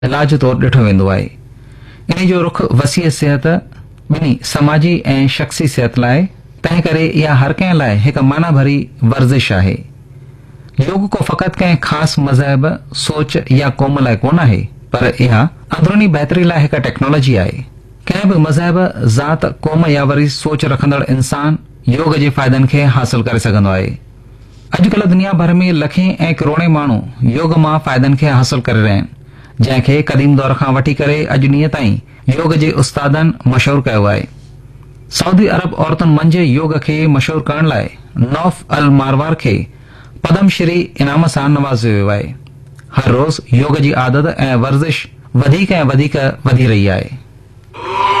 इलाज तौर ॾिठो वेंदो आहे। इन जो रुख वसीअ सिहत ॿिन्ही समाजी ऐं शख़्सी सिहत लाइ, तंहिं करे इहा हर कंहिं लाइ हिकु माना भरी वर्ज़िश आहे। योग को फ़क़ति कंहिं ख़ासि मज़हब, सोच या क़ौम लाइ कोन आहे, पर इहा अंदरूनी बहितरी लाइ हिकु टेक्नोलॉजी आहे। कंहिं बि मज़हब, ज़ात, क़ौम या वरी सोच रखंदड़ इंसान योग जे फ़ाइदनि खे हासिल करे सघंदो आहे। अॼुकल्ह दुनिया भर में लखें ऐं करोड़ें माण्हू योग मां फ़ाइदनि खे हासिल करे रहिया आहिनि, जंहिंखे क़दीम दौर खां वठी करे अॼु ॾींहं ताईं योग जे उस्तादनि मशहूर कयो आहे। सऊदी अरब औरतुनि मंझि योग खे मशहूर करण लाइ नौफ अल मारवार खे पद्म श्री इनाम सां नवाज़ियो वियो आहे। हर रोज़ योग जी आदत ऐं वर्ज़िश वधीक ऐं वधीक वधी रही आहे।